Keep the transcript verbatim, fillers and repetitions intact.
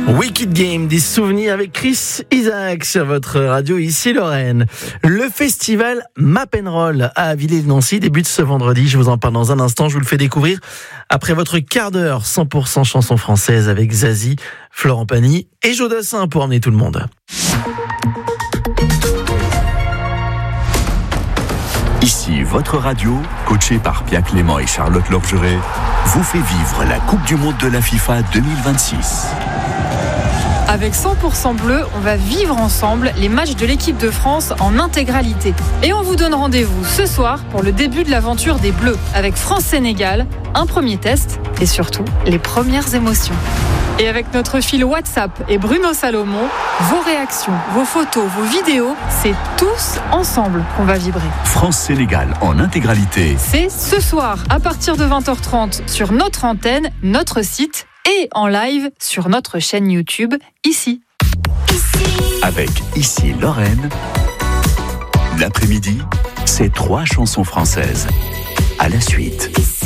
Wicked Game, des souvenirs avec Chris Isaac sur votre radio, ici Lorraine. Le festival Map'n'Roll à Villers-Nancy débute ce vendredi. Je vous en parle dans un instant. Je vous le fais découvrir après votre quart d'heure cent pour cent chansons françaises avec Zazie, Florent Pagny et Joe Dassin pour emmener tout le monde. Ici, votre radio, coachée par Pia Clément et Charlotte Lorgeret, vous fait vivre la Coupe du Monde de la FIFA deux mille vingt-six. Avec cent pour cent bleu, on va vivre ensemble les matchs de l'équipe de France en intégralité. Et on vous donne rendez-vous ce soir pour le début de l'aventure des Bleus, avec France-Sénégal, un premier test et surtout les premières émotions. Et avec notre fil WhatsApp et Bruno Salomon, vos réactions, vos photos, vos vidéos, c'est tous ensemble qu'on va vibrer. France-Sénégal en intégralité. C'est ce soir à partir de vingt heures trente sur notre antenne, notre site et en live sur notre chaîne YouTube, ici. Avec Ici Lorraine, l'après-midi, c'est trois chansons françaises. À la suite.